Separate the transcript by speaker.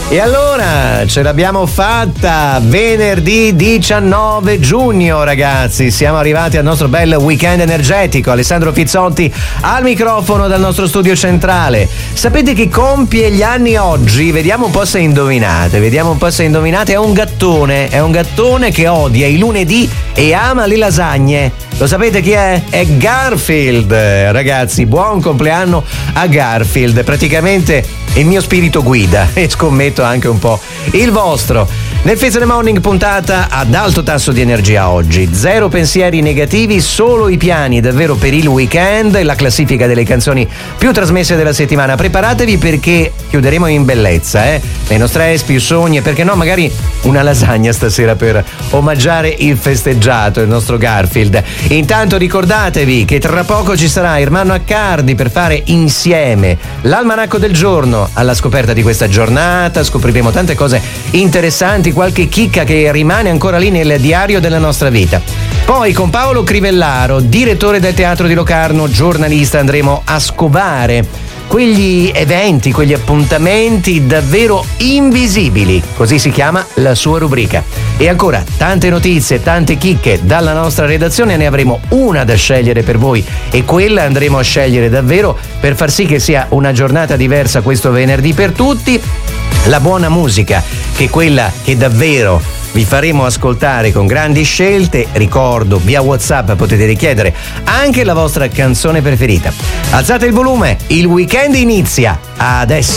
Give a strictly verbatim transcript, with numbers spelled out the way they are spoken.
Speaker 1: E allora ce l'abbiamo fatta, venerdì diciannove giugno, ragazzi, siamo arrivati al nostro bel weekend energetico. Alessandro Fizzotti al microfono dal nostro studio centrale. Sapete chi compie gli anni oggi? Vediamo un po' se indovinate, vediamo un po' se indovinate. È un gattone, è un gattone che odia i lunedì e ama le lasagne. Lo sapete chi è? È Garfield, ragazzi, buon compleanno a Garfield, praticamente il mio spirito guida e scommetto anche un po' il vostro. Nel Fizz in the Morning puntata ad alto tasso di energia oggi, zero pensieri negativi, solo i piani davvero per il weekend e la classifica delle canzoni più trasmesse della settimana. Preparatevi perché chiuderemo in bellezza, eh? Meno stress, più sogni e perché no magari una lasagna stasera per omaggiare il festeggiato, il nostro Garfield. Intanto ricordatevi che tra poco ci sarà Ermanno Accardi per fare insieme l'almanacco del giorno alla scoperta di questa giornata. Scopriremo tante cose interessanti, qualche chicca che rimane ancora lì nel diario della nostra vita. Poi con Paolo Crivellaro, direttore del Teatro di Locarno, giornalista, andremo a scovare quegli eventi, quegli appuntamenti davvero invisibili, così si chiama la sua rubrica. E ancora tante notizie, tante chicche dalla nostra redazione, ne avremo una da scegliere per voi e quella andremo a scegliere davvero per far sì che sia una giornata diversa questo venerdì per tutti. La buona musica, che è quella che davvero vi faremo ascoltare con grandi scelte. Ricordo, via WhatsApp potete richiedere anche la vostra canzone preferita. Alzate il volume, il weekend inizia adesso.